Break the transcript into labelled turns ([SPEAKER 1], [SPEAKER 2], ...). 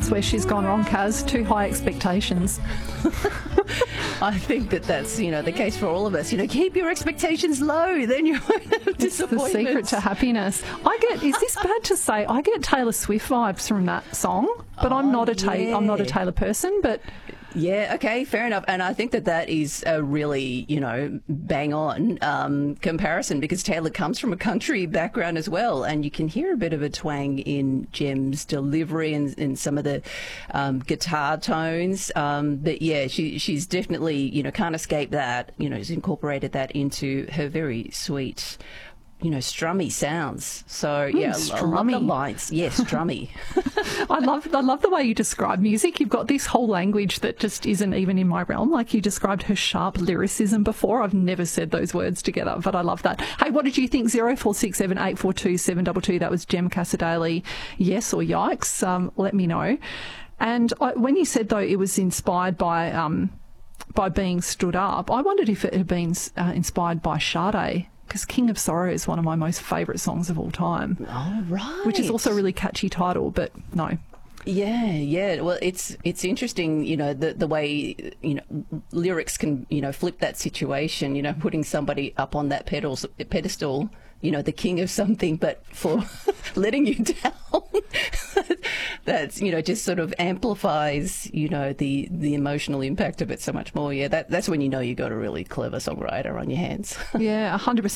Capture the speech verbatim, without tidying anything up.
[SPEAKER 1] that's where she's gone wrong, Kaz. Too high expectations.
[SPEAKER 2] I think that that's, you know, the case for all of us. You know, keep your expectations low, then you won't have
[SPEAKER 1] It's the
[SPEAKER 2] disappointments.
[SPEAKER 1] secret to happiness. I get, is this bad to say, I get Taylor Swift vibes from that song, but
[SPEAKER 2] Oh,
[SPEAKER 1] I'm not a Ta-
[SPEAKER 2] yeah.
[SPEAKER 1] I'm not a Taylor person, but
[SPEAKER 2] Yeah, okay, fair enough. And I think that that is a really, you know, bang on um, comparison, because Taylor comes from a country background as well. And you can hear a bit of a twang in Gem's delivery and in some of the um, guitar tones. Um, but yeah, she she's definitely, you know, can't escape that, you know, has incorporated that into her very sweet, you know, strummy sounds. So yeah,
[SPEAKER 1] Mm,
[SPEAKER 2] I love the
[SPEAKER 1] strummy.
[SPEAKER 2] lines. Yes, strummy.
[SPEAKER 1] I love I love the way you describe music. You've got this whole language that just isn't even in my realm. Like you described her sharp lyricism before. I've never said those words together, but I love that. Hey, what did you think? zero four six seven eight four two seven two two. That was Gem Casadale. Yes or yikes? Um, let me know. And I, when you said, though, it was inspired by um, by being stood up, I wondered if it had been uh, inspired by Sade, because King of Sorrow is one of my most favourite songs of all time.
[SPEAKER 2] All right.
[SPEAKER 1] Which is also a really catchy title, but no.
[SPEAKER 2] Yeah, yeah. Well, it's it's interesting, you know, the the way, you know, lyrics can, you know, flip that situation, you know, putting somebody up on that pedals, pedestal, you know, the king of something, but for letting you down. That's, you know, just sort of amplifies, you know, the the emotional impact of it so much more. Yeah, that that's when you know you got a really clever songwriter on your hands.
[SPEAKER 1] Yeah, one hundred percent.